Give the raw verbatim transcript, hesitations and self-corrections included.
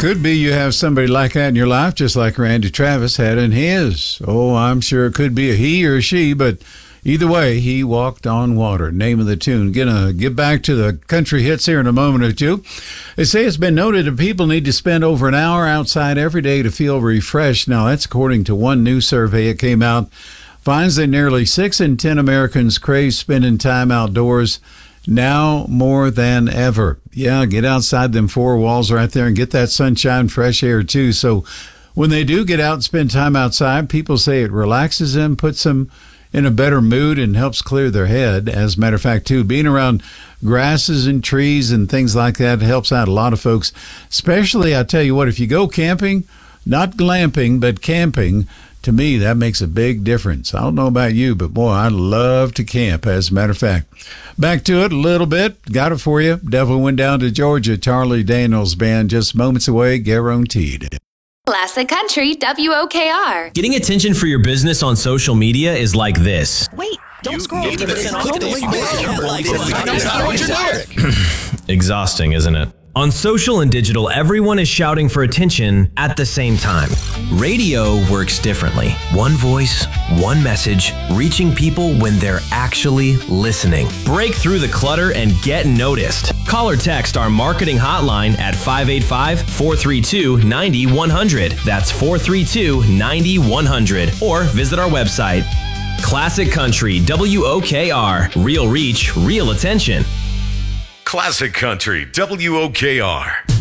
Could be you have somebody like that in your life, just like Randy Travis had in his. Oh, I'm sure it could be a he or a she, but either way, he walked on water. Name of the tune. Gonna get back to the country hits here in a moment or two. They say it's been noted that people need to spend over an hour outside every day to feel refreshed. Now, that's according to one new survey that came out. Finds that nearly six in ten Americans crave spending time outdoors now more than ever. Yeah, get outside them four walls right there and get that sunshine, fresh air too. So when they do get out and spend time outside, people say it relaxes them, puts them in a better mood, and helps clear their head. As a matter of fact, too, being around grasses and trees and things like that helps out a lot of folks. Especially, I tell you what, if you go camping, not glamping, but camping, to me, that makes a big difference. I don't know about you, but boy, I love to camp, as a matter of fact. Back to it a little bit. Got it for you. Definitely went down to Georgia. Charlie Daniels Band, just moments away, guaranteed. Classic Country W O K R. Getting attention for your business on social media is like this. Wait, don't You scroll. need to click this. Exhausting, isn't it? On social and digital, everyone is shouting for attention at the same time. Radio works differently. One voice, one message, reaching people when they're actually listening. Break through the clutter and get noticed. Call or text our marketing hotline at five eight five, four three two, nine one zero zero. That's four three two, nine one zero zero. Or visit our website. Classic Country W O K R. Real reach, real attention. Classic Country W O K R.